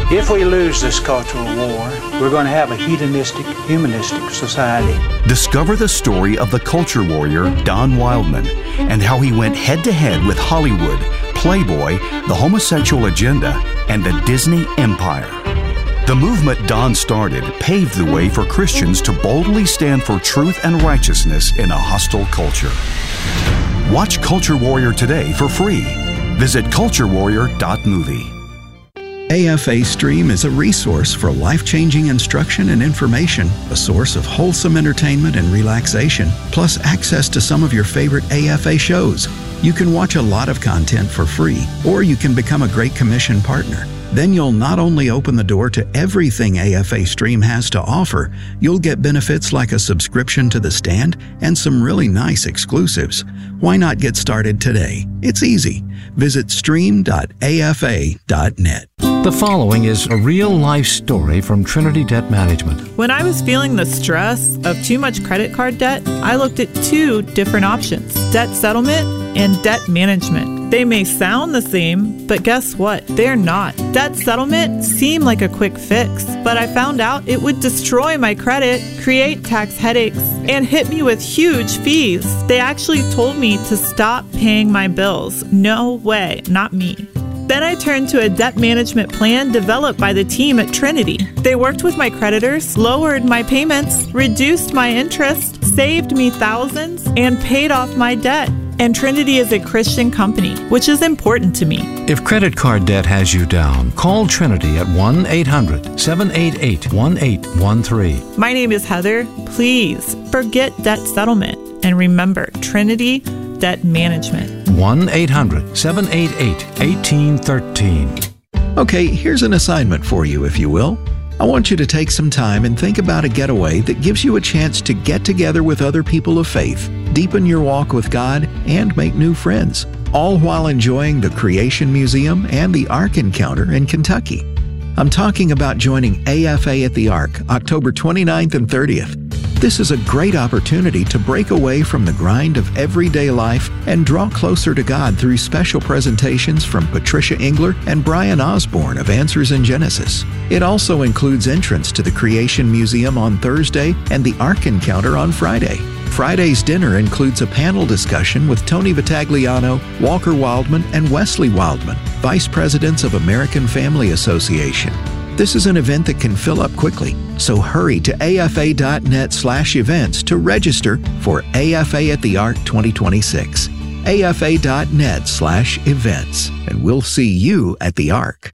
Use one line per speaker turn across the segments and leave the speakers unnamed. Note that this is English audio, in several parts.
If we lose this cultural war, we're going to have a hedonistic, humanistic society.
Discover the story of the culture warrior Don Wildman and how he went head-to-head with Hollywood, Playboy, the homosexual agenda, and the Disney Empire. The movement Don started paved the way for Christians to boldly stand for truth and righteousness in a hostile culture. Watch Culture Warrior today for free. Visit culturewarrior.movie.
AFA Stream is a resource for life-changing instruction and information, a source of wholesome entertainment and relaxation, plus access to some of your favorite AFA shows. You can watch a lot of content for free, or you can become a Great Commission partner. Then you'll not only open the door to everything AFA Stream has to offer, you'll get benefits like a subscription to The Stand and some really nice exclusives. Why not get started today? It's easy. Visit stream.afa.net.
The following is a real-life story from Trinity Debt Management.
When I was feeling the stress of too much credit card debt, I looked at two different options: debt settlement and debt management. They may sound the same, but guess what? They're not. Debt settlement seemed like a quick fix, but I found out it would destroy my credit, create tax headaches, and hit me with huge fees. They actually told me to stop paying my bills. No way, not me. Then I turned to a debt management plan developed by the team at Trinity. They worked with my creditors, lowered my payments, reduced my interest, saved me thousands, and paid off my debt. And Trinity is a Christian company, which is important to me.
If credit card debt has you down, call Trinity at 1-800-788-1813.
My name is Heather. Please forget debt settlement and remember Trinity Debt Management.
1-800-788-1813.
Okay, here's an assignment for you, if you will. I want you to take some time and think about a getaway that gives you a chance to get together with other people of faith, deepen your walk with God, and make new friends, all while enjoying the Creation Museum and the Ark Encounter in Kentucky. I'm talking about joining AFA at the Ark, October 29th and 30th. This is a great opportunity to break away from the grind of everyday life and draw closer to God through special presentations from Patricia Engler and Brian Osborne of Answers in Genesis. It also includes entrance to the Creation Museum on Thursday and the Ark Encounter on Friday. Friday's dinner includes a panel discussion with Tony Vitagliano, Walker Wildman, and Wesley Wildman, Vice Presidents of American Family Association. This is an event that can fill up quickly, so hurry to afa.net/events to register for AFA at the Ark 2026. afa.net/events, and we'll see you at the Ark.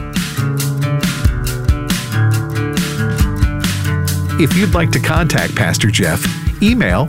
If you'd like to contact Pastor Jeff, email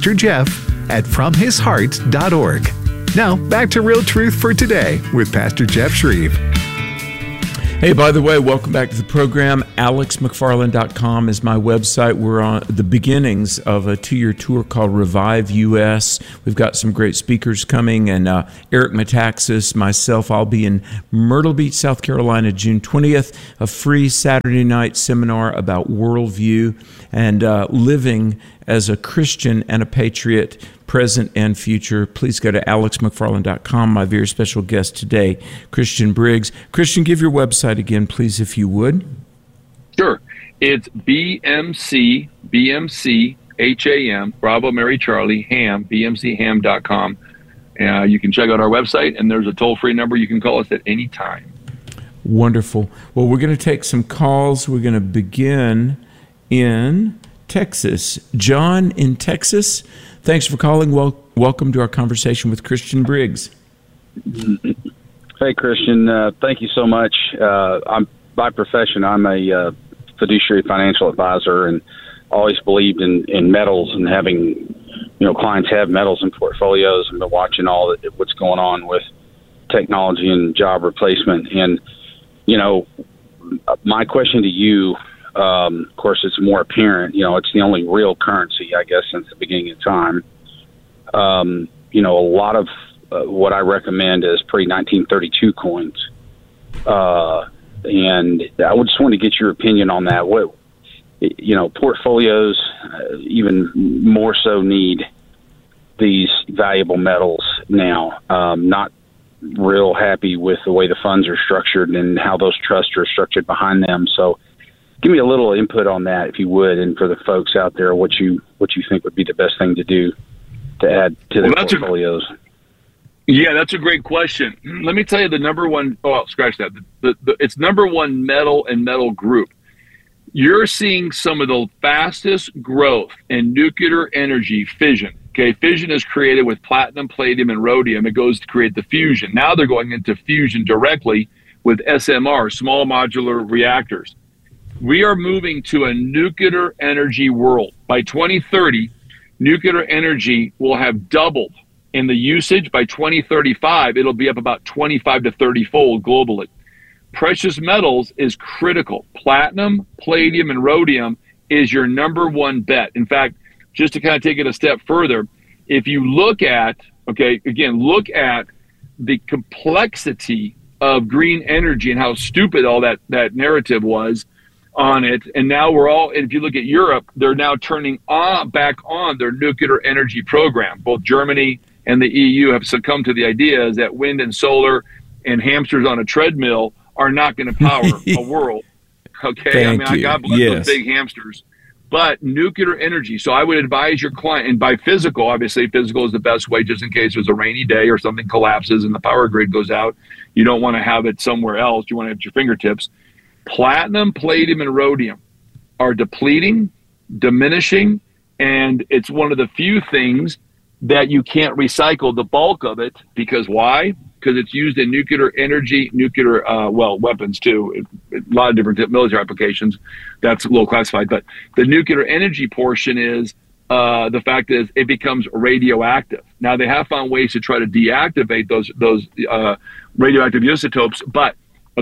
pastorjeff@fromhisheart.org. Now, back to Real Truth for Today with Pastor Jeff Shreve.
Hey, by the way, welcome back to the program. AlexMcFarland.com is my website. We're on the beginnings of a 2-year tour called Revive US. We've got some great speakers coming, and Eric Metaxas, myself, I'll be in Myrtle Beach, South Carolina, June 20th, a free Saturday night seminar about worldview and living as a Christian and a patriot, present and future. Please go to AlexMcFarland.com. My very special guest today, Christian Briggs. Christian, give your website again, please, if you would.
Sure. It's BMC, HAM, Bravo Mary Charlie, Ham, BMCHam.com. You can check out our website, and there's a toll-free number. You can call us at any time. Wonderful. Well, we're going to take some calls. We're going to begin in Texas. John in Texas, thanks for calling. Welcome to our conversation with Christian Briggs.
Hey, Christian. Thank you so much. I'm by profession, I'm a fiduciary financial advisor, and always believed in metals and having clients have metals in portfolios, and been watching all what's going on with technology and job replacement. And my question to you. Of course, it's more apparent. It's the only real currency, I guess, since the beginning of time. A lot of what I recommend is pre-1932 coins. And I just want to get your opinion on that. What, portfolios even more so need these valuable metals now. Not real happy with the way the funds are structured and how those trusts are structured behind them. So give me a little input on that, if you would, and for the folks out there, what you think would be the best thing to do to add to their portfolios.
That's a great question. Let me tell you the number one. Oh, scratch that. It's number one metal and metal group. You're seeing some of the fastest growth in nuclear energy fission. Okay, fission is created with platinum, palladium, and rhodium. It goes to create the fusion. Now they're going into fusion directly with SMR, small modular reactors. We are moving to a nuclear energy world. By 2030, nuclear energy will have doubled in the usage. By 2035, it'll be up about 25 to 30-fold globally. Precious metals is critical. Platinum, palladium, and rhodium is your number one bet. In fact, just to kind of take it a step further, if you look at, look at the complexity of green energy and how stupid all that narrative was on it. And now if you look at Europe, they're now turning back on their nuclear energy program. Both Germany and the EU have succumbed to the idea that wind and solar and hamsters on a treadmill are not going to power a world. Okay, God bless those big hamsters. But nuclear energy, so I would advise your client, and by physical, obviously physical is the best way just in case there's a rainy day or something collapses and the power grid goes out. You don't want to have it somewhere else. You want to have it at your fingertips. Platinum, palladium, and rhodium are depleting, diminishing, and it's one of the few things that you can't recycle the bulk of it. Because why? Because it's used in nuclear energy, weapons too. A lot of different military applications. That's a little classified. But the nuclear energy portion is the fact is it becomes radioactive. Now they have found ways to try to deactivate those radioactive isotopes, but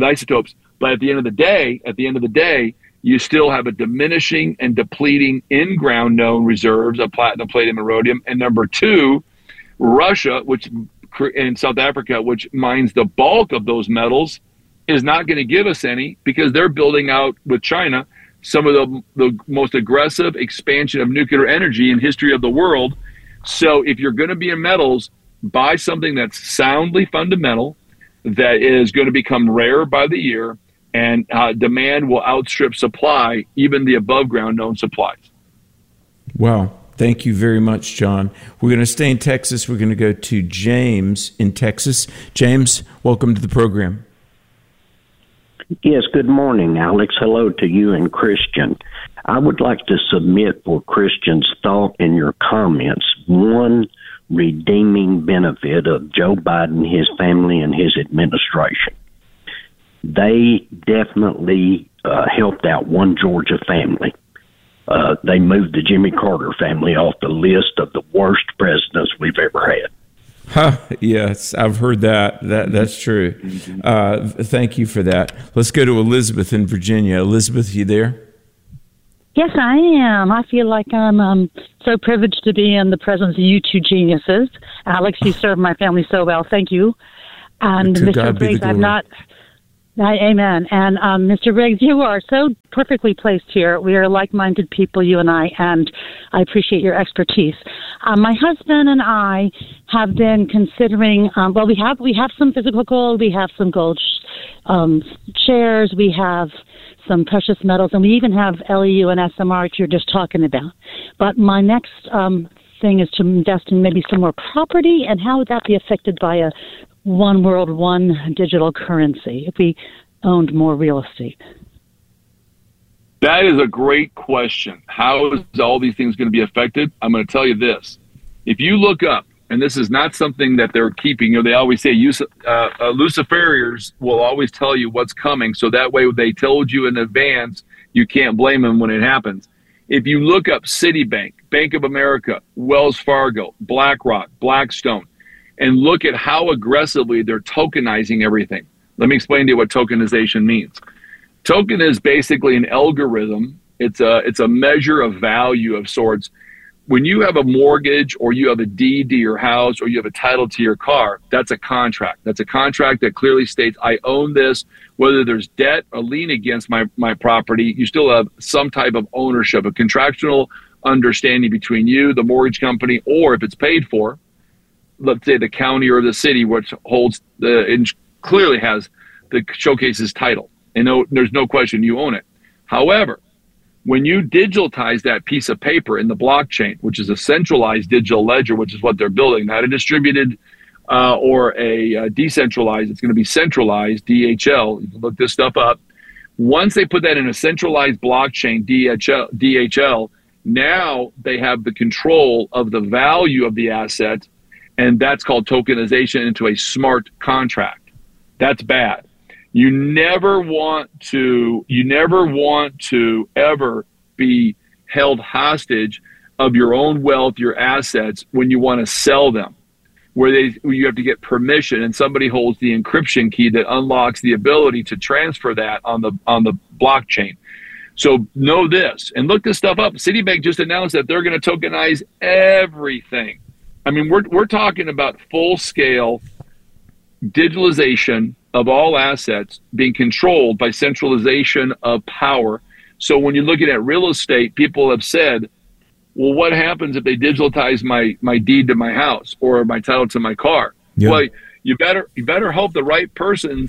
at the end of the day, you still have a diminishing and depleting in-ground known reserves of platinum, palladium, and rhodium. And number two, Russia, in South Africa, which mines the bulk of those metals, is not going to give us any because they're building out with China some of the most aggressive expansion of nuclear energy in history of the world. So if you're going to be in metals, buy something that's soundly fundamental, that is going to become rare by the year, and demand will outstrip supply, even the above ground known supplies.
Wow. Thank you very much, John. We're going to stay in Texas. We're going to go to James in Texas. James, welcome to the program.
Yes, good morning, Alex. Hello to you and Christian. I would like to submit for Christian's thought in your comments one redeeming benefit of Joe Biden, his family, and his administration. They definitely helped out one Georgia family. They moved the Jimmy Carter family off the list of the worst presidents we've ever had.
Yes, I've heard that. That's true. Thank you for that. Let's go to Elizabeth in Virginia. Elizabeth, you there?
Yes, I am. I feel like I'm so privileged to be in the presence of you two geniuses. Alex, you served my family so well. Thank you. And Mr. Briggs, I'm not... Amen. And Mr. Briggs, you are so perfectly placed here. We are like-minded people, you and I appreciate your expertise. My husband and I have been considering, we have some physical gold, we have some gold shares, we have some precious metals, and we even have LEU and SMR that you're just talking about. But my next thing is to invest in maybe some more property, and how would that be affected by a one world, one digital currency if we owned more real estate?
That is a great question. How is all these things going to be affected? I'm going to tell you this. If you look up, and this is not something that they're keeping, they always say Luciferians will always tell you what's coming, so that way they told you in advance, you can't blame them when it happens. If you look up Citibank, Bank of America, Wells Fargo, BlackRock, Blackstone, and look at how aggressively they're tokenizing everything. Let me explain to you what tokenization means. Token is basically an algorithm. It's a measure of value of sorts. When you have a mortgage, or you have a deed to your house, or you have a title to your car, that's a contract. That's a contract that clearly states, I own this. Whether there's debt or lien against my property, you still have some type of ownership, a contractual understanding between you, the mortgage company, or if it's paid for, let's say the county or the city, which holds and clearly has the showcase's title. And there's no question you own it. However, when you digitize that piece of paper in the blockchain, which is a centralized digital ledger, which is what they're building, not a distributed or a decentralized, it's going to be centralized, DHL. You can look this stuff up. Once they put that in a centralized blockchain, DHL, now they have the control of the value of the asset, and that's called tokenization into a smart contract. That's bad. You never want to ever be held hostage of your own wealth, your assets, when you want to sell them, where you have to get permission and somebody holds the encryption key that unlocks the ability to transfer that on the blockchain. So know this, and look this stuff up. Citibank just announced that they're going to tokenize everything. I mean, we're talking about full-scale digitalization of all assets being controlled by centralization of power. So when you're looking at real estate, people have said, well, what happens if they digitize my deed to my house or my title to my car? Yeah. Well, you better hope the right person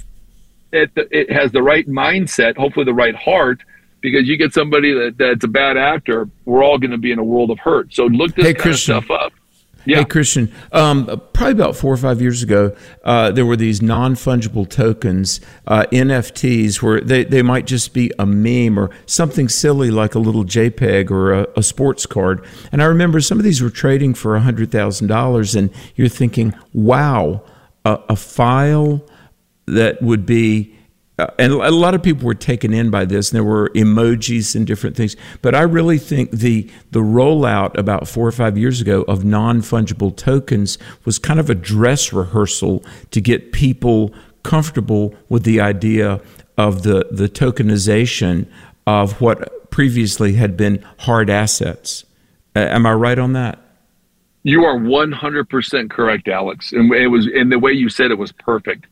it has the right mindset, hopefully the right heart, because you get somebody that's a bad actor, we're all going to be in a world of hurt. So look this kind of stuff up. Yeah.
Hey, Christian, probably about 4 or 5 years ago, there were these non-fungible tokens, NFTs, where they might just be a meme or something silly like a little JPEG or a sports card. And I remember some of these were trading for $100,000, and you're thinking, wow, a file that would be... and a lot of people were taken in by this, and there were emojis and different things. But I really think the rollout about 4 or 5 years ago of non-fungible tokens was kind of a dress rehearsal to get people comfortable with the idea of the tokenization of what previously had been hard assets. Am I right on that?
You are 100% correct, Alex. And the way you said it was perfect.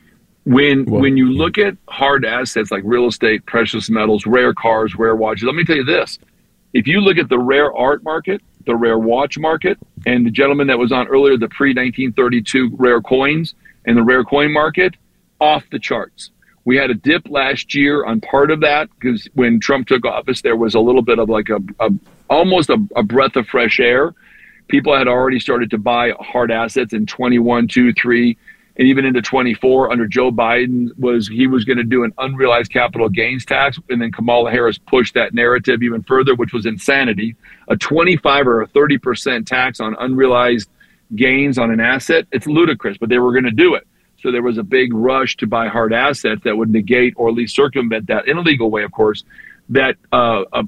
When you look at hard assets like real estate, precious metals, rare cars, rare watches, let me tell you this. If you look at the rare art market, the rare watch market, and the gentleman that was on earlier, the pre-1932 rare coins and the rare coin market, off the charts. We had a dip last year on part of that because when Trump took office, there was a little bit of like almost a breath of fresh air. People had already started to buy hard assets in 21, 2, 3, and even into 24 under Joe Biden he was going to do an unrealized capital gains tax. And then Kamala Harris pushed that narrative even further, which was insanity. A 25 or a 30% tax on unrealized gains on an asset. It's ludicrous, but they were going to do it. So there was a big rush to buy hard assets that would negate or at least circumvent that in a legal way, of course, that a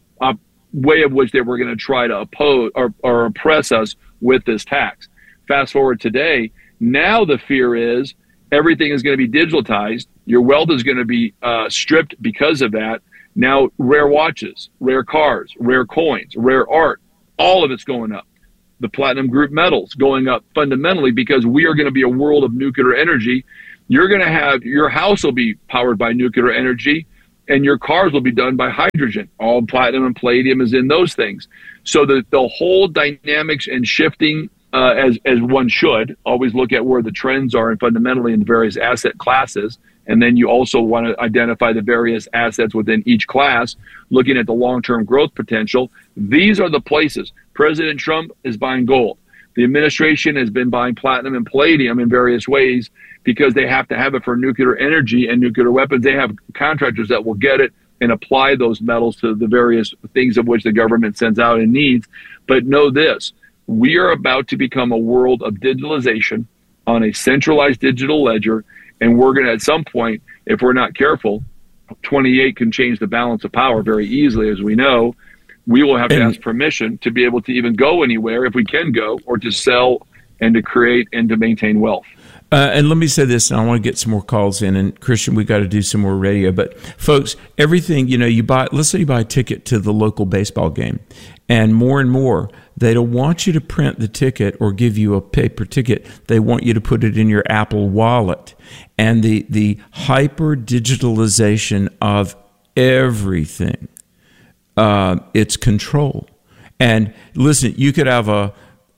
way of which they were going to try to oppose or oppress us with this tax. Fast forward today, now the fear is everything is going to be digitalized. Your wealth is going to be stripped because of that. Now, rare watches, rare cars, rare coins, rare art, all of it's going up. The platinum group metals going up fundamentally because we are going to be a world of nuclear energy. You're going to have your house will be powered by nuclear energy, and your cars will be done by hydrogen. All platinum and palladium is in those things. So the whole dynamics and shifting, as one should, always look at where the trends are and fundamentally in the various asset classes. And then you also want to identify the various assets within each class, looking at the long-term growth potential. These are the places. President Trump is buying gold. The administration has been buying platinum and palladium in various ways because they have to have it for nuclear energy and nuclear weapons. They have contractors that will get it and apply those metals to the various things of which the government sends out and needs. But know this, we are about to become a world of digitalization on a centralized digital ledger. And we're going to, at some point, if we're not careful, 28 can change the balance of power very easily, as we know. We will have to ask permission to be able to even go anywhere, if we can go, or to sell and to create and to maintain wealth.
And let me say this, and I want to get some more calls in. And Christian, we got to do some more radio. But folks, everything, you buy, let's say you buy a ticket to the local baseball game, and more, they don't want you to print the ticket or give you a paper ticket. They want you to put it in your Apple Wallet. And the hyper digitalization of everything, it's control. And listen, you could have a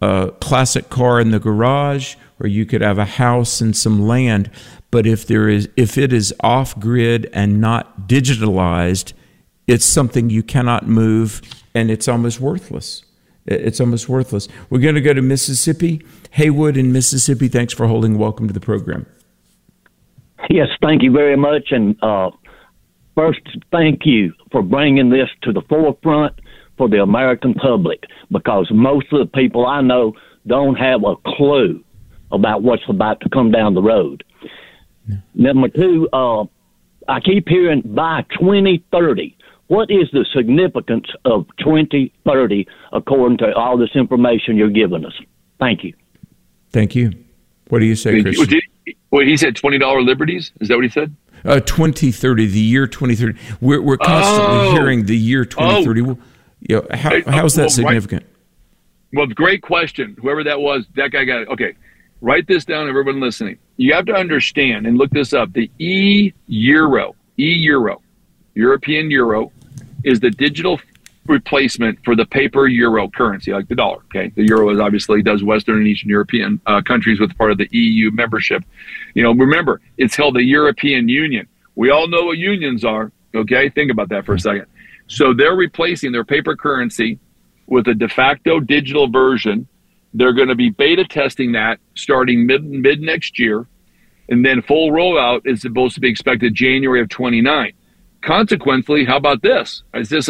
a classic car in the garage, or you could have a house and some land. But if it is off grid and not digitalized, it's something you cannot move, and it's almost worthless. It's almost worthless. We're going to go to Mississippi. Haywood in Mississippi, thanks for holding. Welcome to the program.
Yes, thank you very much. And first, thank you for bringing this to the forefront for the American public, because most of the people I know don't have a clue about what's about to come down the road. Yeah. Number two, I keep hearing by 2030. What is the significance of 2030 according to all this information you're giving us? Thank you.
Thank you. What do you say, Christian?
Well, he said $20 liberties. Is that what he said?
2030, the year 2030. We're constantly hearing the year 2030. How's that significant?
Well, great question. Whoever that was, that guy got it. Okay, write this down, everyone listening. You have to understand and look this up. The e-euro, European euro, is the digital replacement for the paper euro currency, like the dollar. Okay, the euro is obviously does Western and Eastern European countries with part of the EU membership. Remember, it's held the European Union. We all know what unions are. Okay, think about that for a second. So they're replacing their paper currency with a de facto digital version. They're going to be beta testing that starting mid next year, and then full rollout is supposed to be expected January of 29. Consequently, how about this? Is this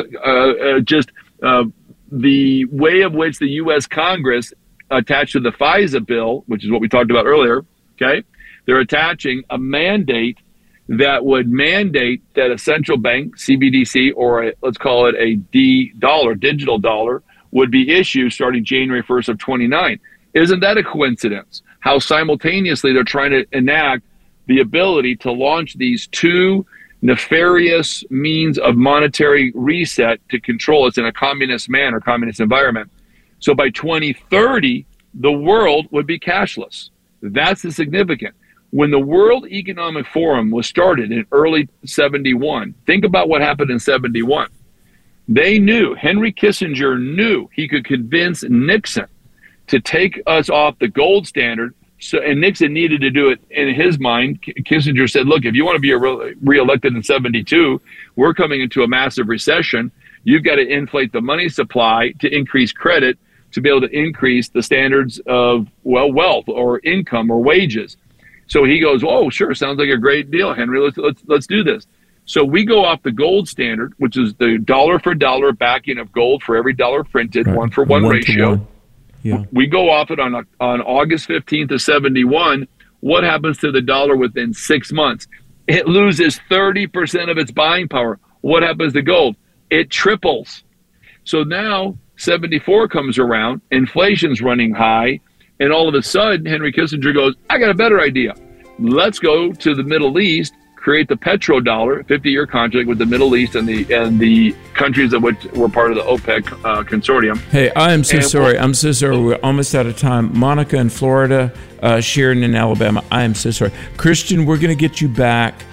the way of which the U.S. Congress attached to the FISA bill, which is what we talked about earlier, okay? They're attaching a mandate that would mandate that a central bank, CBDC, or let's call it a D-dollar, digital dollar, would be issued starting January 1st of 29. Isn't that a coincidence? How simultaneously they're trying to enact the ability to launch these two nefarious means of monetary reset to control us in a communist manner, communist environment. So by 2030, the world would be cashless. That's the significant. When the World Economic Forum was started in early 71, think about what happened in 71. They knew, Henry Kissinger knew he could convince Nixon to take us off the gold standard. So, and Nixon needed to do it in his mind. Kissinger said, look, if you want to be reelected in 72, we're coming into a massive recession. You've got to inflate the money supply to increase credit to be able to increase the standards of, wealth or income or wages. So he goes, oh, sure, sounds like a great deal, Henry. Let's do this. So we go off the gold standard, which is the dollar for dollar backing of gold for every dollar printed, right. 1-for-1 ratio. Yeah. We go off it on August 15th of 71. What happens to the dollar within 6 months? It loses 30% of its buying power. What happens to gold? It triples. So now 74 comes around, inflation's running high, and all of a sudden Henry Kissinger goes, I got a better idea. Let's go to the Middle East, create the petrodollar, 50-year contract with the Middle East and the countries that were part of the OPEC consortium.
Hey, I'm so sorry. We're almost out of time. Monica in Florida, Sharon in Alabama. I am so sorry. Christian, we're going to get you back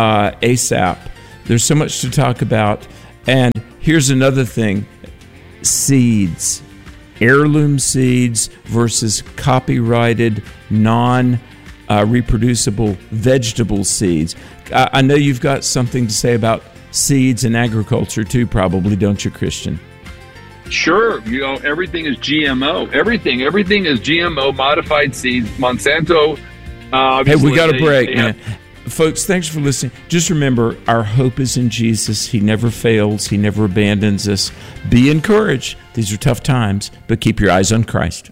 ASAP. There's so much to talk about. And here's another thing. Seeds. Heirloom seeds versus copyrighted, non-reproducible vegetable seeds. I know you've got something to say about seeds and agriculture too, probably, don't you, Christian?
Sure. Everything is GMO. Everything is GMO, modified seeds. Monsanto.
Hey, we got a break, man. Folks, thanks for listening. Just remember, our hope is in Jesus. He never fails. He never abandons us. Be encouraged. These are tough times, but keep your eyes on Christ.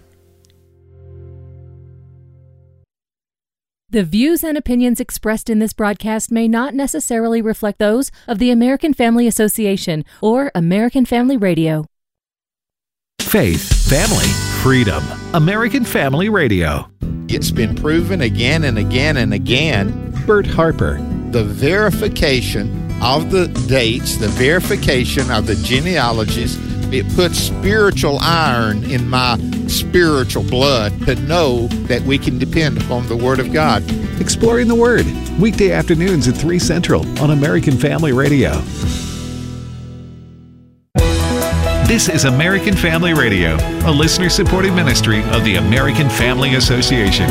The views and opinions expressed in this broadcast may not necessarily reflect those of the American Family Association or American Family Radio.
Faith, family, freedom. American Family Radio.
It's been proven again and again and again.
Bert Harper.
The verification of the dates, the verification of the genealogies, it puts spiritual iron in my spiritual blood to know that we can depend upon the Word of God.
Exploring the Word, weekday afternoons at 3 Central on American Family Radio.
This is American Family Radio, a listener-supported ministry of the American Family Association.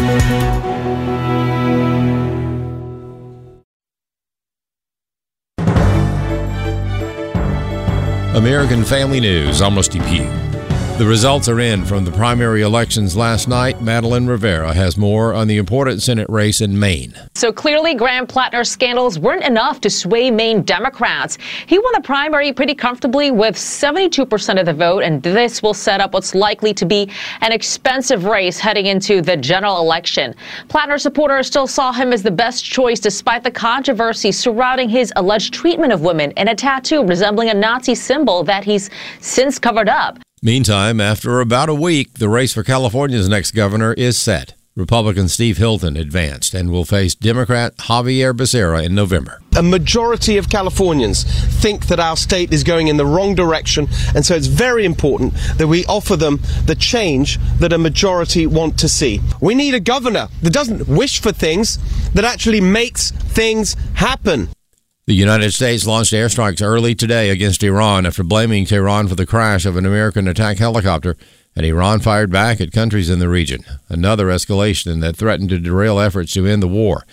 American Family News, I'm Rusty Pugh. The results are in from the primary elections last night. Madeline Rivera has more on the important Senate race in Maine.
So clearly, Graham Plattner's scandals weren't enough to sway Maine Democrats. He won the primary pretty comfortably with 72% of the vote, and this will set up what's likely to be an expensive race heading into the general election. Plattner supporters still saw him as the best choice despite the controversy surrounding his alleged treatment of women and a tattoo resembling a Nazi symbol that he's since covered up.
Meantime, after about a week, the race for California's next governor is set. Republican Steve Hilton advanced and will face Democrat Javier Becerra in November.
A majority of Californians think that our state is going in the wrong direction, and so it's very important that we offer them the change that a majority want to see. We need a governor that doesn't wish for things, that actually makes things happen.
The United States launched airstrikes early today against Iran after blaming Tehran for the crash of an American attack helicopter, and Iran fired back at countries in the region, another escalation that threatened to derail efforts to end the war.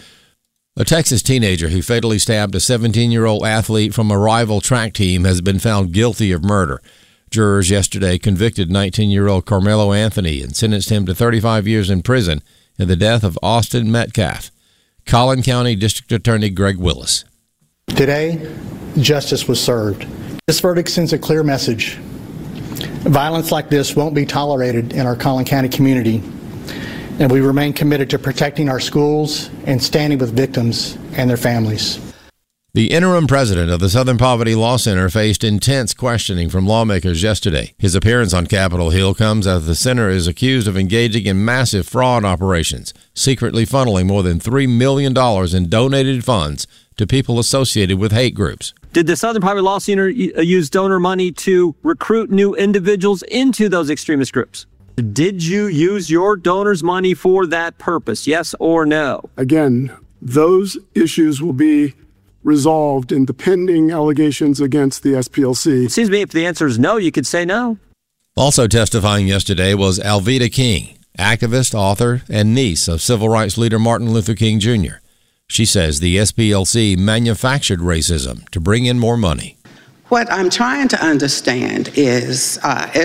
A Texas teenager who fatally stabbed a 17-year-old athlete from a rival track team has been found guilty of murder. Jurors yesterday convicted 19-year-old Carmelo Anthony and sentenced him to 35 years in prison in the death of Austin Metcalf. Collin County District Attorney Greg Willis.
Today, justice was served. This verdict sends a clear message. Violence like this won't be tolerated in our Collin County community, and we remain committed to protecting our schools and standing with victims and their families.
The interim president of the Southern Poverty Law Center faced intense questioning from lawmakers yesterday. His appearance on Capitol Hill comes as the center is accused of engaging in massive fraud operations, secretly funneling more than $3 million in donated funds to people associated with hate groups.
Did the Southern Poverty Law Center use donor money to recruit new individuals into those extremist groups? Did you use your donors' money for that purpose, yes or no?
Again, those issues will be resolved in the pending allegations against the SPLC.
It seems to me if the answer is no, you could say no.
Also testifying yesterday was Alveda King, activist, author, and niece of civil rights leader Martin Luther King Jr. She says the SPLC manufactured racism to bring in more money.
What I'm trying to understand is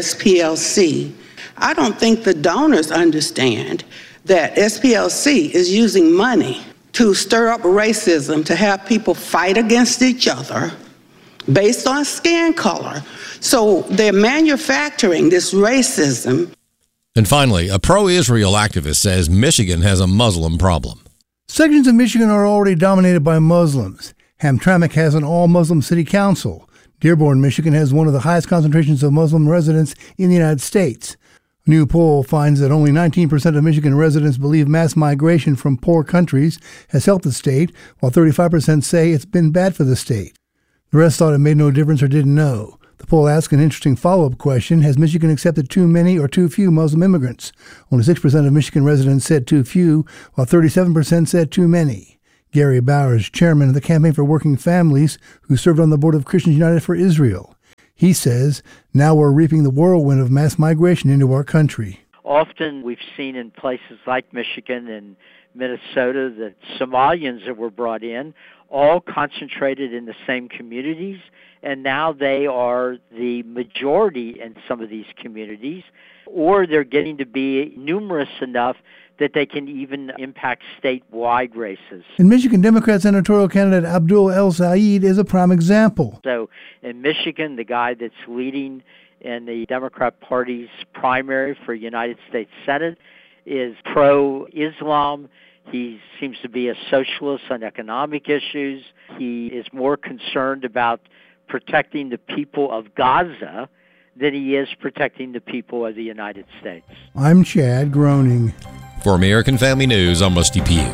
SPLC. I don't think the donors understand that SPLC is using money to stir up racism, to have people fight against each other based on skin color. So they're manufacturing this racism.
And finally, a pro-Israel activist says Michigan has a Muslim problem.
Sections of Michigan are already dominated by Muslims. Hamtramck has an all-Muslim city council. Dearborn, Michigan has one of the highest concentrations of Muslim residents in the United States. A new poll finds that only 19% of Michigan residents believe mass migration from poor countries has helped the state, while 35% say it's been bad for the state. The rest thought it made no difference or didn't know. The poll asked an interesting follow-up question: has Michigan accepted too many or too few Muslim immigrants? Only 6% of Michigan residents said too few, while 37% said too many. Gary Bowers, chairman of the Campaign for Working Families, who served on the board of Christians United for Israel. He says, now we're reaping the whirlwind of mass migration into our country.
Often we've seen in places like Michigan and Minnesota that Somalians that were brought in, all concentrated in the same communities, and now they are the majority in some of these communities, or they're getting to be numerous enough that they can even impact statewide races.
And Michigan Democrat senatorial candidate Abdul El Said is a prime example.
So in Michigan, the guy that's leading in the Democrat Party's primary for United States Senate is pro-Islam. He seems to be a socialist on economic issues. He is more concerned about protecting the people of Gaza than he is protecting the people of the United States.
I'm Chad Groening.
For American Family News, I'm Rusty Pugh.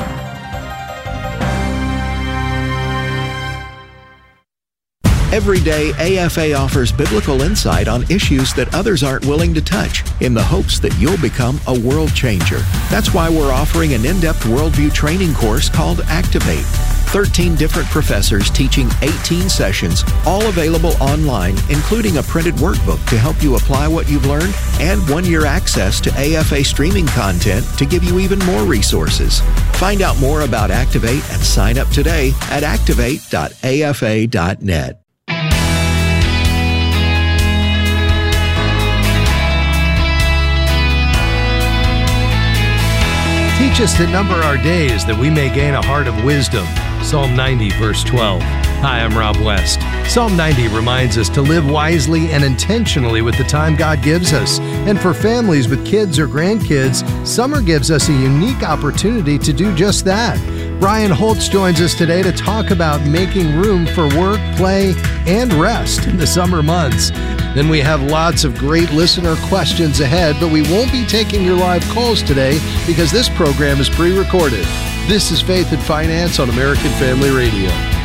Every day, AFA offers biblical insight on issues that others aren't willing to touch in the hopes that you'll become a world changer. That's why we're offering an in-depth worldview training course called Activate. 13 different professors teaching 18 sessions, all available online, including a printed workbook to help you apply what you've learned, and 1-year access to AFA streaming content to give you even more resources. Find out more about Activate and sign up today at activate.afa.net.
Teach us to number our days that we may gain a heart of wisdom. Psalm 90, verse 12. Hi, I'm Rob West. Psalm 90 reminds us to live wisely and intentionally with the time God gives us. And for families with kids or grandkids, summer gives us a unique opportunity to do just that. Brian Holtz joins us today to talk about making room for work, play, and rest in the summer months. Then we have lots of great listener questions ahead, but we won't be taking your live calls today because this program is pre-recorded. This is Faith and Finance on American Family Radio.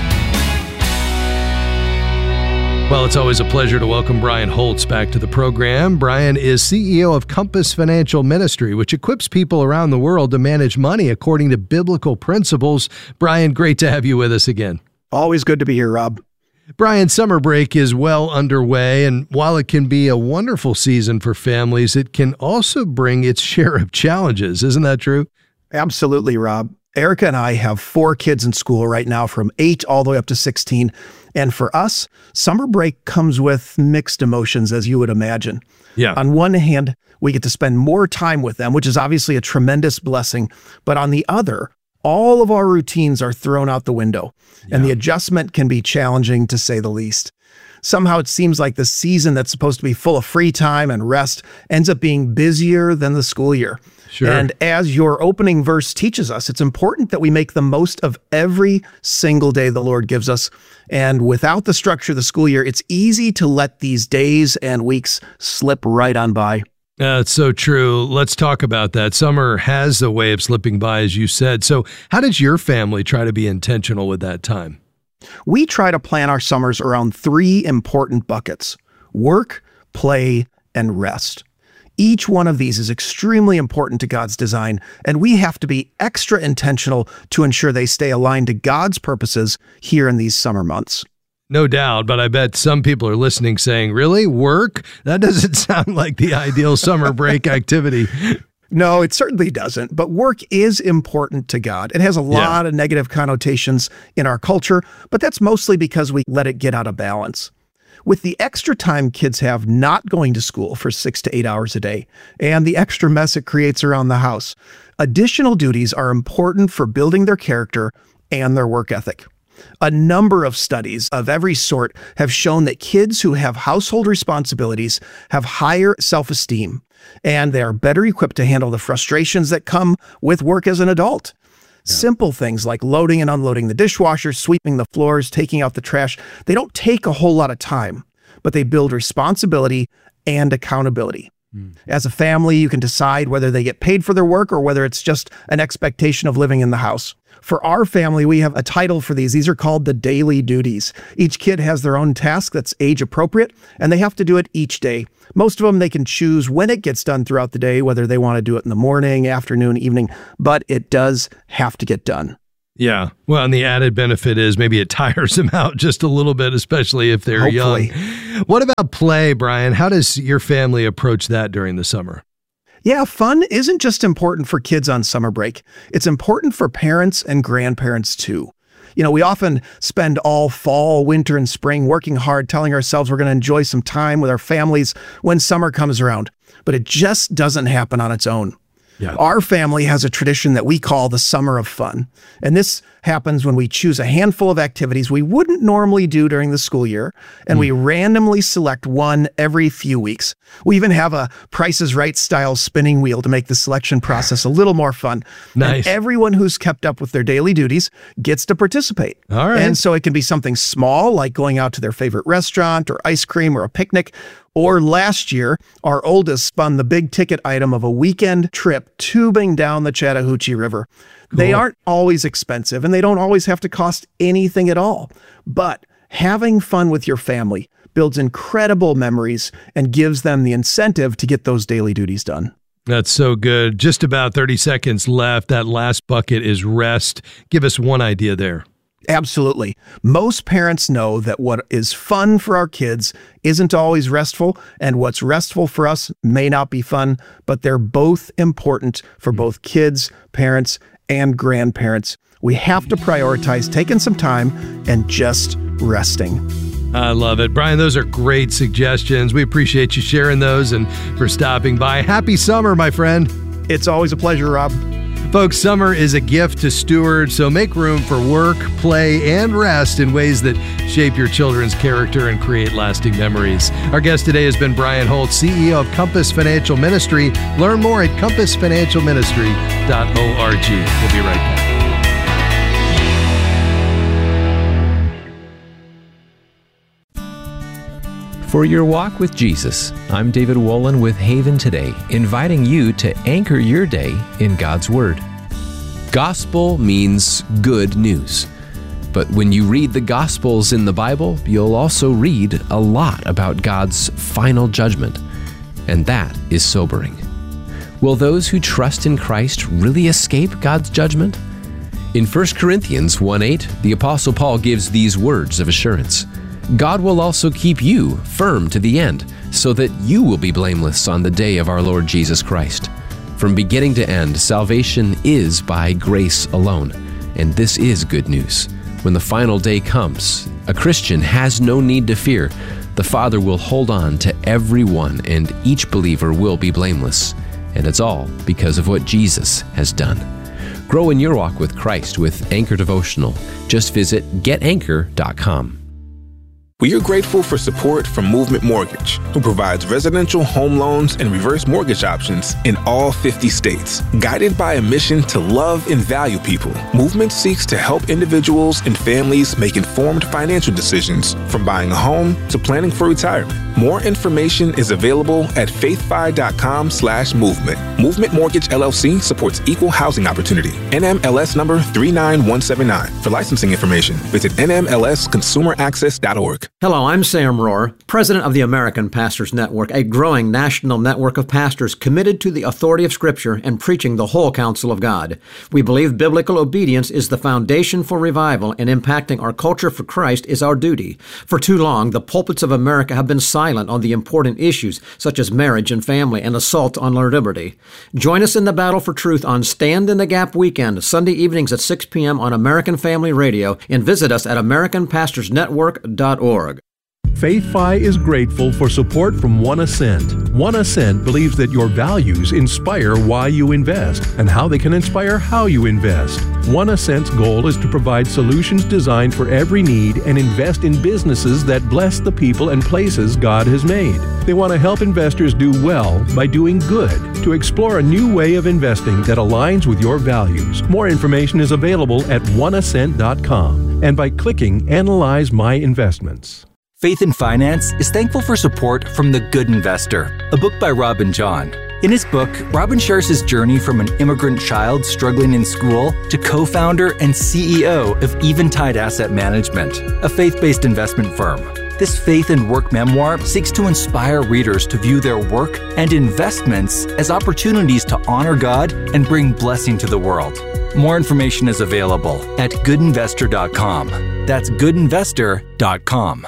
Well, it's always a pleasure to welcome Brian Holtz back to the program. Brian is CEO of Compass Financial Ministry, which equips people around the world to manage money according to biblical principles. Brian, great to have you with us again.
Always good to be here, Rob.
Brian, summer break is well underway, and while it can be a wonderful season for families, it can also bring its share of challenges. Isn't that true?
Absolutely, Rob. Erica and I have 4 kids in school right now, from 8 all the way up to 16. And for us, summer break comes with mixed emotions, as you would imagine.
Yeah.
On one hand, we get to spend more time with them, which is obviously a tremendous blessing. But on the other, all of our routines are thrown out the window, and the adjustment can be challenging, to say the least. Somehow it seems like the season that's supposed to be full of free time and rest ends up being busier than the school year.
Sure.
And as your opening verse teaches us, it's important that we make the most of every single day the Lord gives us. And without the structure of the school year, it's easy to let these days and weeks slip right on by.
It's so true. Let's talk about that. Summer has a way of slipping by, as you said. So how does your family try to be intentional with that time?
We try to plan our summers around 3 important buckets: work, play, and rest. Each one of these is extremely important to God's design, and we have to be extra intentional to ensure they stay aligned to God's purposes here in these summer months.
No doubt, but I bet some people are listening saying, really? Work? That doesn't sound like the ideal summer break activity.
No, it certainly doesn't. But work is important to God. It has a lot of negative connotations in our culture, but that's mostly because we let it get out of balance. With the extra time kids have not going to school for 6 to 8 hours a day, and the extra mess it creates around the house, additional duties are important for building their character and their work ethic. A number of studies of every sort have shown that kids who have household responsibilities have higher self-esteem, and they are better equipped to handle the frustrations that come with work as an adult. Simple things like loading and unloading the dishwasher, sweeping the floors, taking out the trash, they don't take a whole lot of time, but they build responsibility and accountability. As a family, you can decide whether they get paid for their work or whether it's just an expectation of living in the house. For our family, we have a title for these. These are called the daily duties. Each kid has their own task that's age appropriate, and they have to do it each day. Most of them, they can choose when it gets done throughout the day, whether they want to do it in the morning, afternoon, evening, but it does have to get done.
Yeah. Well, and the added benefit is maybe it tires them out just a little bit, especially if they're young. What about play, Brian? How does your family approach that during the summer?
Yeah, fun isn't just important for kids on summer break. It's important for parents and grandparents too. You know, we often spend all fall, winter, and spring working hard, telling ourselves we're going to enjoy some time with our families when summer comes around. But it just doesn't happen on its own.
Yeah.
Our family has a tradition that we call the Summer of Fun. And this happens when we choose a handful of activities we wouldn't normally do during the school year, and we randomly select one every few weeks. We even have a Price is Right style spinning wheel to make the selection process a little more fun.
Nice.
And everyone who's kept up with their daily duties gets to participate.
All right.
And so it can be something small, like going out to their favorite restaurant or ice cream or a picnic. Or last year, our oldest spun the big ticket item of a weekend trip tubing down the Chattahoochee River. Cool. They aren't always expensive, and they don't always have to cost anything at all. But having fun with your family builds incredible memories and gives them the incentive to get those daily duties done.
That's so good. Just about 30 seconds left. That last bucket is rest. Give us one idea there.
Absolutely. Most parents know that what is fun for our kids isn't always restful, and what's restful for us may not be fun, but they're both important for both kids, parents, and grandparents. We have to prioritize taking some time and just resting.
I love it. Brian, those are great suggestions. We appreciate you sharing those and for stopping by. Happy summer, my friend.
It's always a pleasure, Rob.
Folks, summer is a gift to steward, so make room for work, play, and rest in ways that shape your children's character and create lasting memories. Our guest today has been Brian Holt, CEO of Compass Financial Ministry. Learn more at compassfinancialministry.org. We'll be right back.
For your walk with Jesus, I'm David Wolin with Haven Today, inviting you to anchor your day in God's Word. Gospel means good news. But when you read the Gospels in the Bible, you'll also read a lot about God's final judgment. And that is sobering. Will those who trust in Christ really escape God's judgment? In 1 Corinthians 1:8, the Apostle Paul gives these words of assurance. God will also keep you firm to the end, so that you will be blameless on the day of our Lord Jesus Christ. From beginning to end, salvation is by grace alone, and this is good news. When the final day comes, a Christian has no need to fear. The Father will hold on to everyone, and each believer will be blameless. And it's all because of what Jesus has done. Grow in your walk with Christ with Anchor Devotional. Just visit getanchor.com.
We are grateful for support from Movement Mortgage, who provides residential home loans and reverse mortgage options in all 50 states. Guided by a mission to love and value people, Movement seeks to help individuals and families make informed financial decisions, from buying a home to planning for retirement. More information is available at faithfi.com/movement. Movement Mortgage LLC supports equal housing opportunity. NMLS number 39179. For licensing information, visit nmlsconsumeraccess.org.
Hello, I'm Sam Rohr, president of the American Pastors Network, a growing national network of pastors committed to the authority of Scripture and preaching the whole counsel of God. We believe biblical obedience is the foundation for revival, and impacting our culture for Christ is our duty. For too long, the pulpits of America have been silent on the important issues such as marriage and family and assault on our liberty. Join us in the battle for truth on Stand in the Gap weekend, Sunday evenings at 6 p.m. on American Family Radio, and visit us at AmericanPastorsNetwork.org.
FaithFi is grateful for support from One Ascent. One Ascent believes that your values inspire why you invest and how they can inspire how you invest. One Ascent's goal is to provide solutions designed for every need and invest in businesses that bless the people and places God has made. They want to help investors do well by doing good, to explore a new way of investing that aligns with your values. More information is available at oneascent.com and by clicking Analyze My Investments.
Faith in Finance is thankful for support from The Good Investor, a book by Robin John. In his book, Robin shares his journey from an immigrant child struggling in school to co-founder and CEO of Eventide Asset Management, a faith-based investment firm. This faith and work memoir seeks to inspire readers to view their work and investments as opportunities to honor God and bring blessing to the world. More information is available at goodinvestor.com. That's goodinvestor.com.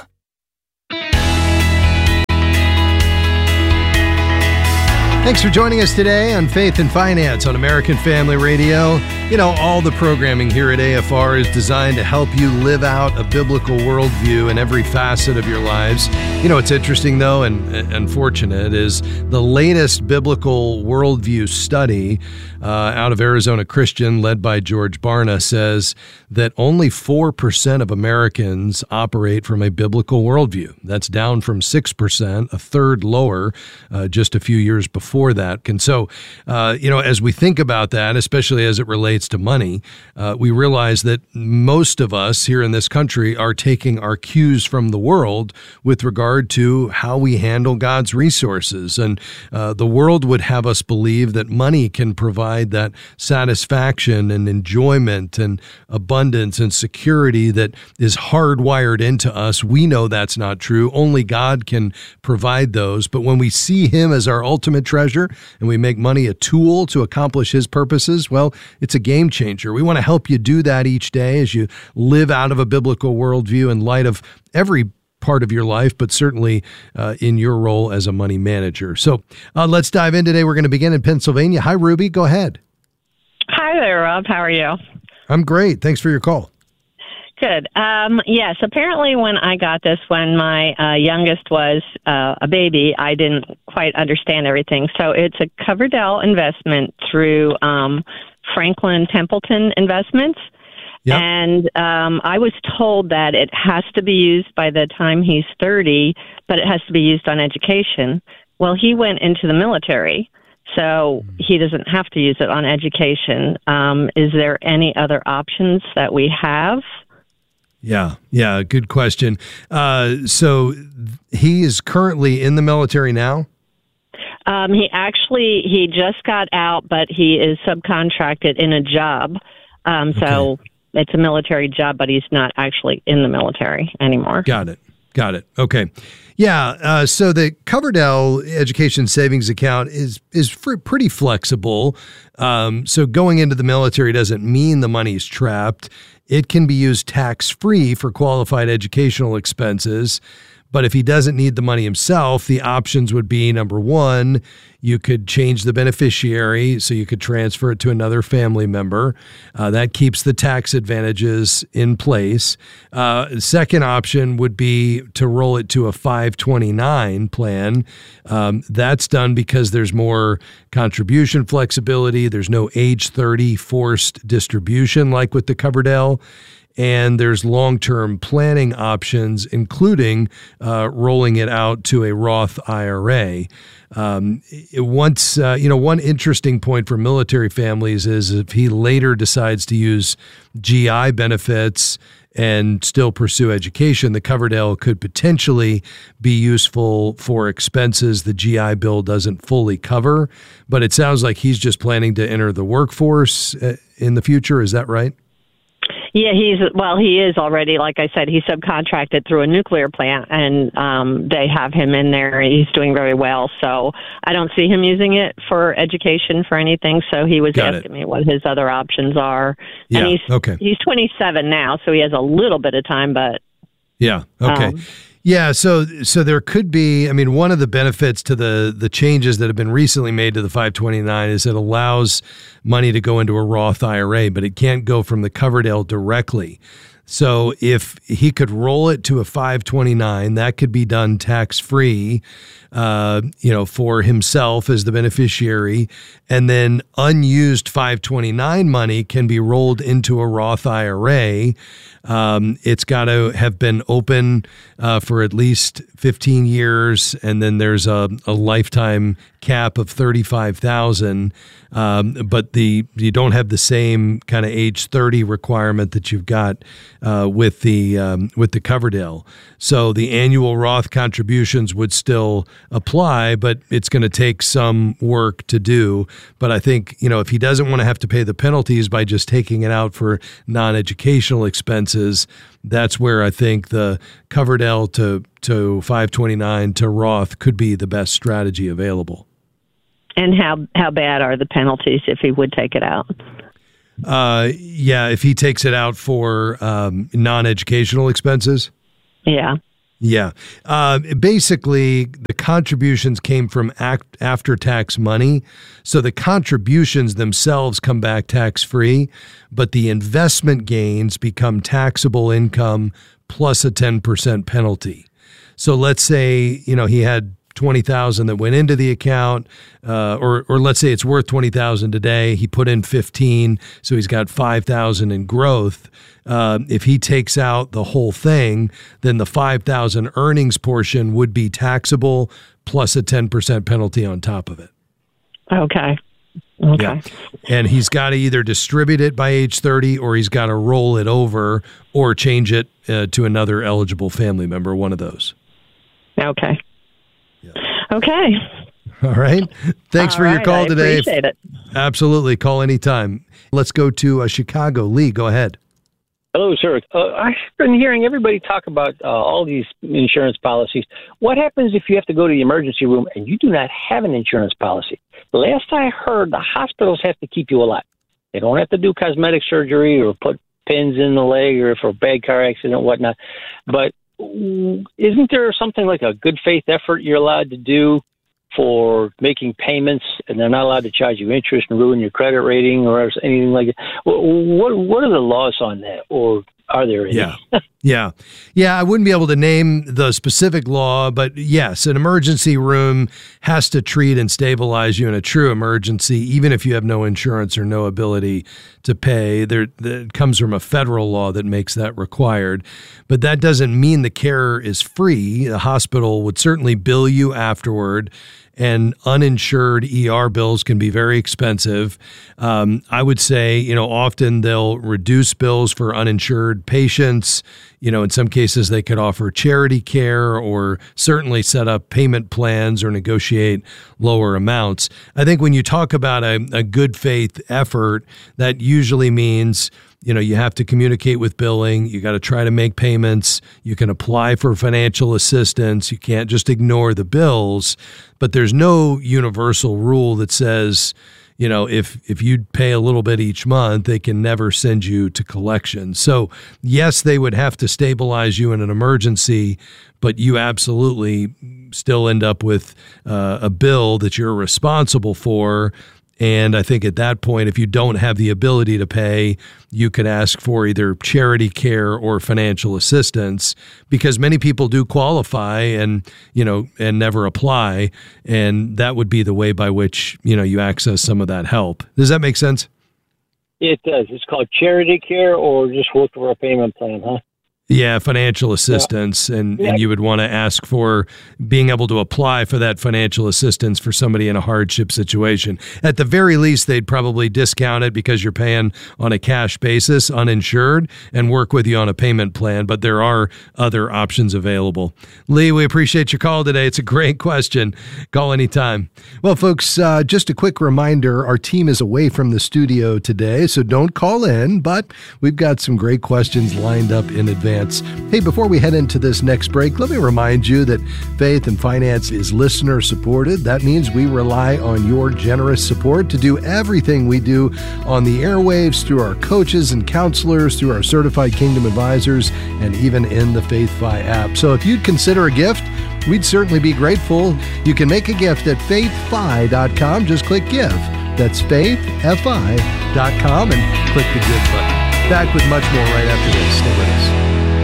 Thanks for joining us today on Faith and Finance on American Family Radio. You know, all the programming here at AFR is designed to help you live out a biblical worldview in every facet of your lives. You know, what's interesting, though, and unfortunate, is the latest biblical worldview study out of Arizona Christian, led by George Barna, says that only 4% of Americans operate from a biblical worldview. That's down from 6%, a third lower just a few years before that. And so, you know, as we think about that, especially as it relates to money, we realize that most of us here in this country are taking our cues from the world with regard to how we handle God's resources. And the world would have us believe that money can provide that satisfaction and enjoyment and abundance and security that is hardwired into us. We know that's not true. Only God can provide those. But when we see Him as our ultimate treasure and we make money a tool to accomplish His purposes, well, it's a game changer. We want to help you do that each day as you live out of a biblical worldview in light of every part of your life, but certainly in your role as a money manager. So let's dive in today. We're going to begin in Pennsylvania. Hi, Ruby. Go ahead.
Hi there, Rob. How are you?
I'm great. Thanks for your call.
Good. Yes, apparently when I got this, when my youngest was a baby, I didn't quite understand everything. So it's a Coverdell investment through Franklin Templeton Investments. Yep. And I was told that it has to be used by the time he's 30, but it has to be used on education. Well, he went into the military, so he doesn't have to use it on education. Is there any other options that we have?
Yeah, good question. So he is currently in the military now?
He just got out, but he is subcontracted in a job. So it's a military job, but he's not actually in the military anymore.
Got it. Okay. Yeah. So the Coverdell Education Savings Account is pretty flexible. So going into the military doesn't mean the money's trapped. It can be used tax-free for qualified educational expenses. But if he doesn't need the money himself, the options would be, number one, you could change the beneficiary, so you could transfer it to another family member. That keeps the tax advantages in place. The second option would be to roll it to a 529 plan. That's done because there's more contribution flexibility. There's no age 30 forced distribution like with the Coverdell. And there's long-term planning options, including rolling it out to a Roth IRA. One interesting point for military families is if he later decides to use GI benefits and still pursue education, the Coverdell could potentially be useful for expenses the GI Bill doesn't fully cover. But it sounds like he's just planning to enter the workforce in the future. Is that right?
Yeah, he is already, like I said, he's subcontracted through a nuclear plant, and they have him in there. He's doing very well, so I don't see him using it for education for anything, so he was asking me what his other options are.
Yeah,
and he's 27 now, so he has a little bit of time, but...
Yeah, okay. So there could be, one of the benefits to the changes that have been recently made to the 529 is it allows money to go into a Roth IRA, but it can't go from the Coverdell directly. So if he could roll it to a 529, that could be done tax-free, for himself as the beneficiary, and then unused 529 money can be rolled into a Roth IRA. It's got to have been open for at least 15 years, and then there's a lifetime cap of $35,000. But you don't have the same kind of age 30 requirement that you've got with the Coverdell. So the annual Roth contributions would still apply, but it's going to take some work to do. But I think, if he doesn't want to have to pay the penalties by just taking it out for non-educational expenses, that's where I think the Coverdell to 529 to Roth could be the best strategy available.
And how bad are the penalties if he would take it out?
If he takes it out for non-educational expenses. Yeah. Basically, the contributions came from after-tax money, so the contributions themselves come back tax-free, but the investment gains become taxable income plus a 10% penalty. So let's say, he had $20,000 that went into the account, or let's say it's worth $20,000 today. He put in 15, so he's got $5,000 in growth. If he takes out the whole thing, then the $5,000 earnings portion would be taxable plus a 10% penalty on top of it.
Okay.
Yeah. And he's got to either distribute it by age 30 or he's got to roll it over or change it to another eligible family member, one of those.
Okay. Okay.
All right. Thanks for your call today.
Appreciate it.
Absolutely. Call anytime. Let's go to Chicago. Lee, go ahead.
Hello, sir. I've been hearing everybody talk about all these insurance policies. What happens if you have to go to the emergency room and you do not have an insurance policy? The last I heard, the hospitals have to keep you alive. They don't have to do cosmetic surgery or put pins in the leg or for a bad car accident and whatnot. But isn't there something like a good faith effort you're allowed to do for making payments, and they're not allowed to charge you interest and ruin your credit rating or anything like that? What are the laws on that, or are there any?
Yeah. I wouldn't be able to name the specific law, but yes, an emergency room has to treat and stabilize you in a true emergency, even if you have no insurance or no ability to pay. That comes from a federal law that makes that required. But that doesn't mean the care is free. The hospital would certainly bill you afterward, and uninsured ER bills can be very expensive. I would say, often they'll reduce bills for uninsured patients. In some cases, they could offer charity care or certainly set up payment plans or negotiate lower amounts. I think when you talk about a good faith effort, that usually means you have to communicate with billing. You got to try to make payments. You can apply for financial assistance. You can't just ignore the bills. But there's no universal rule that says, if you pay a little bit each month, they can never send you to collection. So yes, they would have to stabilize you in an emergency, but you absolutely still end up with a bill that you're responsible for. And I think at that point, if you don't have the ability to pay, you could ask for either charity care or financial assistance, because many people do qualify and never apply. And that would be the way by which, you access some of that help. Does that make sense?
It does. It's called charity care or just work for a payment plan, huh?
Yeah, financial assistance, and you would want to ask for being able to apply for that financial assistance for somebody in a hardship situation. At the very least, they'd probably discount it because you're paying on a cash basis, uninsured, and work with you on a payment plan, but there are other options available. Lee, we appreciate your call today. It's a great question. Call anytime. Well, folks, just a quick reminder, our team is away from the studio today, so don't call in, but we've got some great questions lined up in advance. Hey, before we head into this next break, let me remind you that Faith and Finance is listener supported. That means we rely on your generous support to do everything we do on the airwaves, through our coaches and counselors, through our certified Kingdom advisors, and even in the FaithFi app. So if you'd consider a gift, we'd certainly be grateful. You can make a gift at faithfi.com. Just click give. That's faithfi.com and click the give button. Back with much more right after this. Stay with us.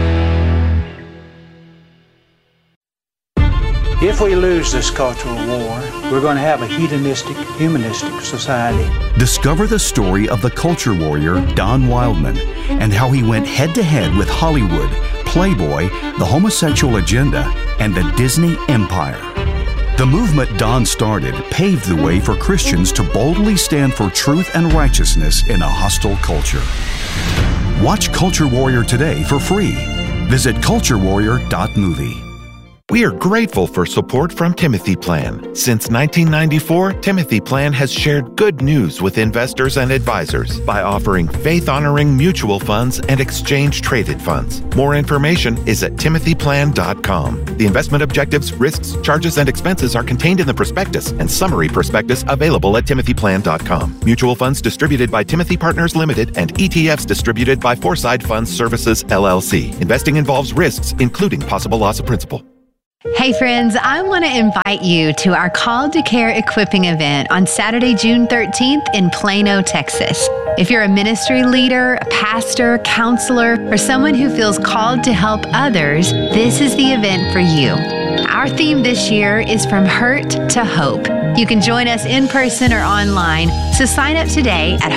If we lose this cultural war, we're going to have a hedonistic, humanistic society.
Discover the story of the culture warrior Don Wildman and how he went head-to-head with Hollywood, Playboy, the homosexual agenda, and the Disney Empire. The movement Don started paved the way for Christians to boldly stand for truth and righteousness in a hostile culture. Watch Culture Warrior today for free. Visit culturewarrior.movie.
We are grateful for support from Timothy Plan. Since 1994, Timothy Plan has shared good news with investors and advisors by offering faith-honoring mutual funds and exchange-traded funds. More information is at timothyplan.com. The investment objectives, risks, charges, and expenses are contained in the prospectus and summary prospectus available at timothyplan.com. Mutual funds distributed by Timothy Partners Limited and ETFs distributed by Foreside Funds Services, LLC. Investing involves risks, including possible loss of principal.
Hey friends, I want to invite you to our Called to Care equipping event on Saturday, June 13th in Plano, Texas. If you're a ministry leader, a pastor, counselor, or someone who feels called to help others, this is the event for you. Our theme this year is From Hurt to Hope. You can join us in person or online, so sign up today at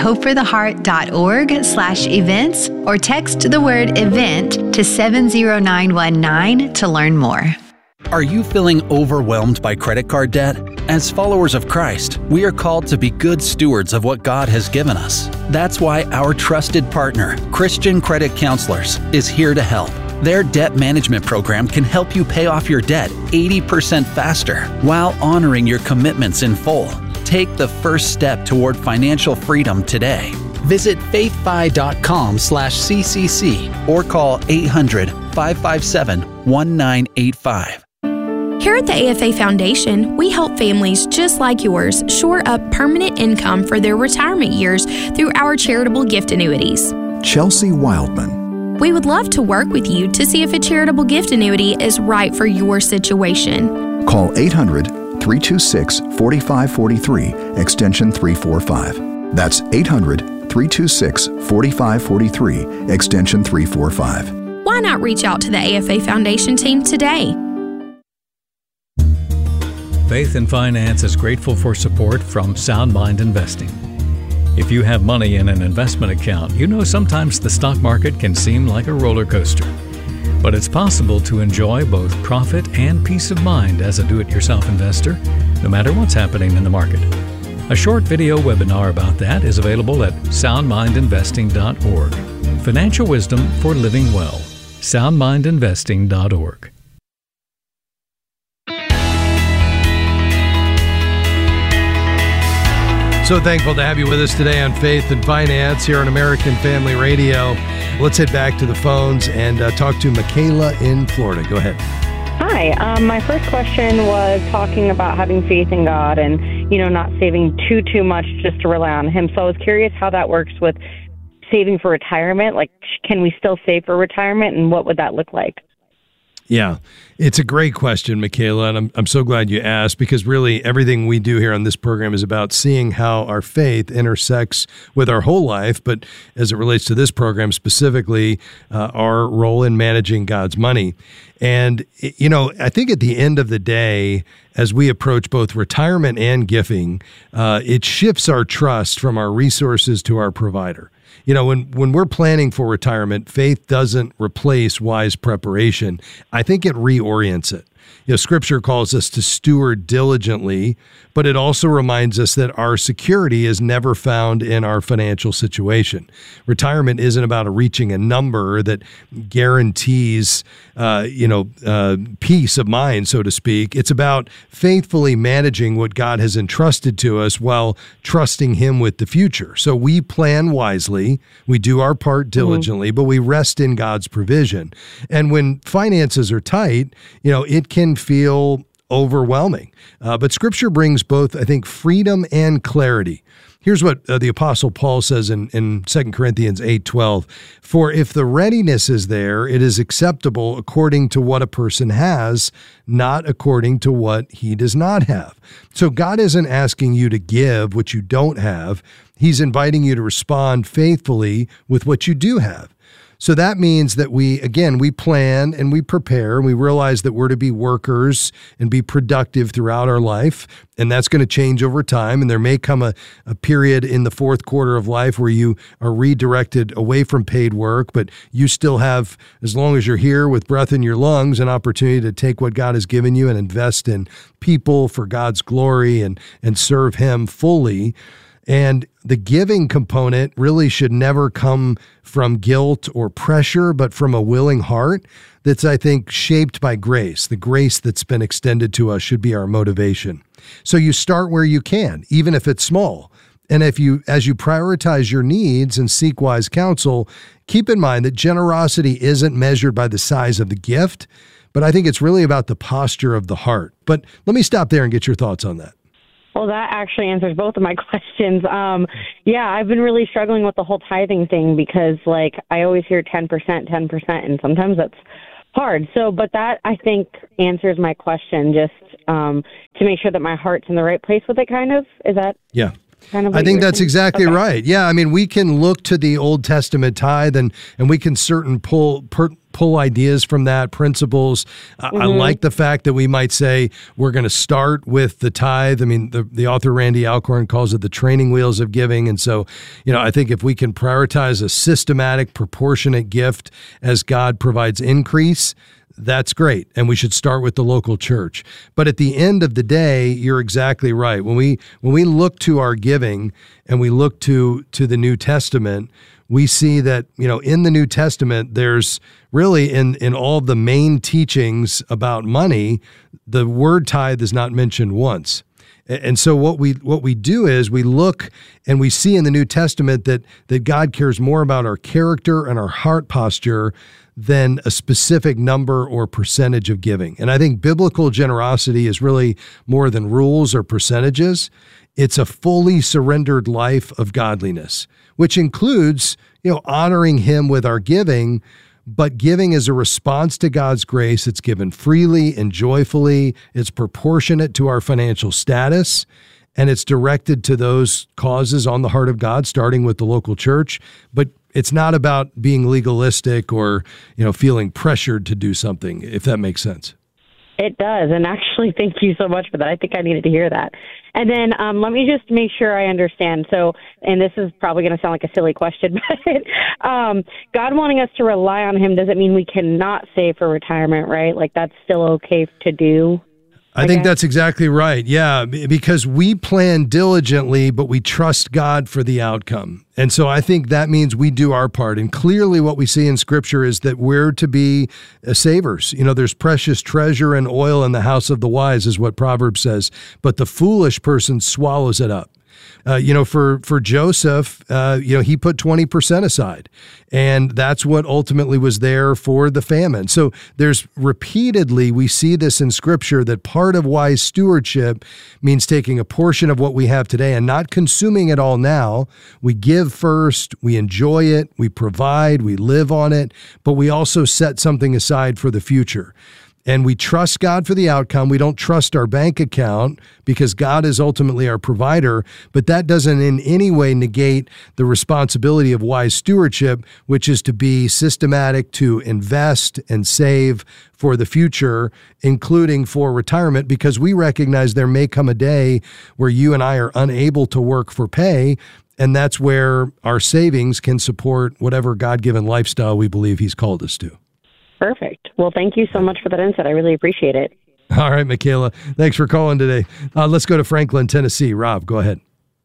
hopefortheheart.org/events or text the word event to 70919 to learn more.
Are you feeling overwhelmed by credit card debt? As followers of Christ, we are called to be good stewards of what God has given us. That's why our trusted partner, Christian Credit Counselors, is here to help. Their debt management program can help you pay off your debt 80% faster while honoring your commitments in full. Take the first step toward financial freedom today. Visit faithfi.com/CCC or call 800-557-1985.
Here at the AFA Foundation, we help families just like yours shore up permanent income for their retirement years through our charitable gift annuities.
Chelsea Wildman.
We would love to work with you to see if a charitable gift annuity is right for your situation.
Call 800-326-4543, extension 345. That's 800-326-4543, extension 345.
Why not reach out to the AFA Foundation team today?
Faith and Finance is grateful for support from Sound Mind Investing. If you have money in an investment account, you know sometimes the stock market can seem like a roller coaster. But it's possible to enjoy both profit and peace of mind as a do-it-yourself investor, no matter what's happening in the market. A short video webinar about that is available at soundmindinvesting.org. Financial wisdom for living well. soundmindinvesting.org.
So thankful to have you with us today on Faith and Finance here on American Family Radio. Let's head back to the phones and talk to Michaela in Florida. Go ahead.
Hi. My first question was talking about having faith in God and, not saving too much just to rely on Him. So I was curious how that works with saving for retirement. Like, can we still save for retirement, and what would that look like?
Yeah, it's a great question, Michaela, and I'm so glad you asked, because really everything we do here on this program is about seeing how our faith intersects with our whole life, but as it relates to this program specifically, our role in managing God's money. And, I think at the end of the day, as we approach both retirement and giving, it shifts our trust from our resources to our provider. When we're planning for retirement, faith doesn't replace wise preparation. I think it reorients it. Scripture calls us to steward diligently, but it also reminds us that our security is never found in our financial situation. Retirement isn't about reaching a number that guarantees, peace of mind, so to speak. It's about faithfully managing what God has entrusted to us while trusting Him with the future. So we plan wisely, we do our part diligently, but we rest in God's provision. And when finances are tight, it can feel overwhelming. But Scripture brings both, I think, freedom and clarity. Here's what the Apostle Paul says in 2 Corinthians 8:12. For if the readiness is there, it is acceptable according to what a person has, not according to what he does not have. So God isn't asking you to give what you don't have. He's inviting you to respond faithfully with what you do have. So that means that we plan and we prepare, and we realize that we're to be workers and be productive throughout our life, and that's going to change over time. And there may come a period in the fourth quarter of life where you are redirected away from paid work, but you still have, as long as you're here with breath in your lungs, an opportunity to take what God has given you and invest in people for God's glory and serve Him fully. And the giving component really should never come from guilt or pressure, but from a willing heart that's, I think, shaped by grace. The grace that's been extended to us should be our motivation. So you start where you can, even if it's small. And as you prioritize your needs and seek wise counsel, keep in mind that generosity isn't measured by the size of the gift, but I think it's really about the posture of the heart. But let me stop there and get your thoughts on that.
Well, that actually answers both of my questions. I've been really struggling with the whole tithing thing because, I always hear 10%, and sometimes that's hard. So, but that, I think, answers my question, just to make sure that my heart's in the right place with it, kind of. Is that? Yeah. Kind of I think that's exactly right. Yeah, I mean, we can look to the Old Testament tithe and we can pull ideas from that, principles. I like the fact that we might say we're going to start with the tithe. I mean, the author Randy Alcorn calls it the training wheels of giving. And so, I think if we can prioritize a systematic, proportionate gift as God provides increase, that's great. And we should start with the local church. But at the end of the day, you're exactly right. When we look to our giving and we look to the New Testament, we see that, in the New Testament, there's really in all the main teachings about money, the word tithe is not mentioned once. And so what we do is we look and we see in the New Testament that God cares more about our character and our heart posture
than a specific number or percentage of giving. And I think biblical generosity is really more than rules or percentages. It's a fully surrendered life of godliness, which includes, honoring him with our giving, but giving is a response to God's grace. It's given freely and joyfully. It's proportionate to our financial status, and it's directed to those causes on the heart of God, starting with the local church. But it's not about being legalistic or, feeling pressured to do something, if that makes sense.
It does. And actually, thank you so much for that. I think I needed to hear that. And then let me just make sure I understand. So, and this is probably going to sound like a silly question, but God wanting us to rely on him doesn't mean we cannot save for retirement, right? Like that's still okay to do?
I think that's exactly right. Yeah, because we plan diligently, but we trust God for the outcome. And so I think that means we do our part. And clearly what we see in Scripture is that we're to be savers. There's precious treasure and oil in the house of the wise, is what Proverbs says, but the foolish person swallows it up. For Joseph, he put 20% aside, and that's what ultimately was there for the famine. So there's repeatedly, we see this in Scripture, that part of wise stewardship means taking a portion of what we have today and not consuming it all now. We give first, we enjoy it, we provide, we live on it, but we also set something aside for the future. And we trust God for the outcome. We don't trust our bank account because God is ultimately our provider, but that doesn't in any way negate the responsibility of wise stewardship, which is to be systematic, to invest and save for the future, including for retirement, because we recognize there may come a day where you and I are unable to work for pay, and that's where our savings can support whatever God-given lifestyle we believe he's called us to.
Perfect. Well, thank you so much for that insight. I really appreciate it.
All right, Michaela. Thanks for calling today. Let's go to Franklin, Tennessee. Rob, go ahead.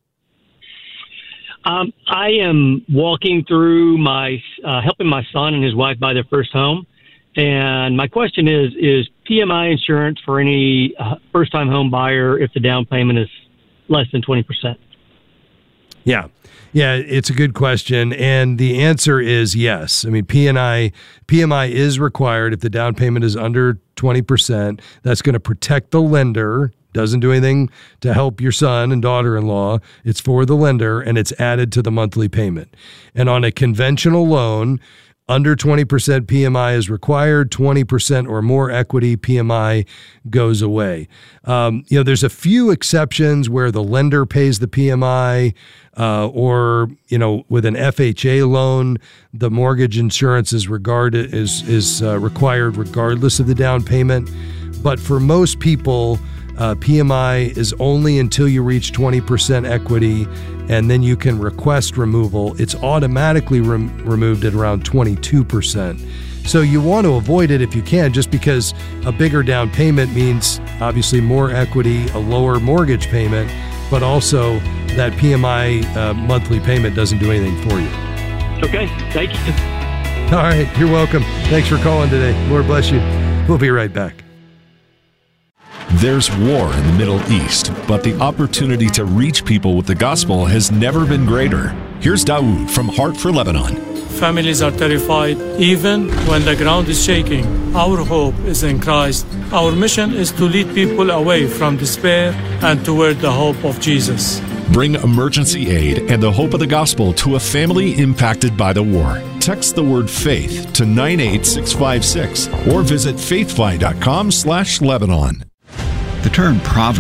I am walking through helping my son and his wife buy their first home. And my question is PMI insurance for any first-time home buyer if the down payment is less than 20%? Yeah, it's a good question. And the answer is yes. I mean, PMI is required if the down payment is under 20%. That's going to protect the lender. Doesn't do anything to help your son and daughter-in-law. It's for the lender, and it's added to the monthly payment. And on a conventional loan, under 20% PMI is required, 20% or more equity PMI goes away. There's a few exceptions where the lender pays the PMI or with an FHA loan, the mortgage insurance is required regardless of the down payment. But for most people, PMI is only until you reach 20% equity, and then you can request removal. It's automatically removed at around 22%. So you want to avoid it if you can, just because a bigger down payment means obviously more equity, a lower mortgage payment, but also that PMI monthly payment doesn't do anything for you. Okay, thank you. All right, you're welcome. Thanks for calling today. Lord bless you. We'll be right back.
There's war in the Middle East, but the opportunity to reach people with the gospel has never been greater. Here's Dawood from Heart for Lebanon.
Families are terrified, even when the ground is shaking. Our hope is in Christ. Our mission is to lead people away from despair and toward the hope of Jesus.
Bring emergency aid and the hope of the gospel to a family impacted by the war. Text the word FAITH to 98656 or visit faithfi.com/Lebanon.
The term proverb